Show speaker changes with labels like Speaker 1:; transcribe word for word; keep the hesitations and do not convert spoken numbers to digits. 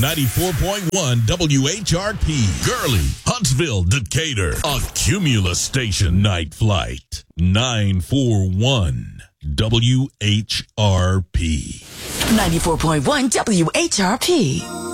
Speaker 1: ninety-four point one W H R P. Gurley, Huntsville, Decatur. A Cumulus Station. Night Flight. nine four one W H R P.
Speaker 2: ninety-four point one W H R P.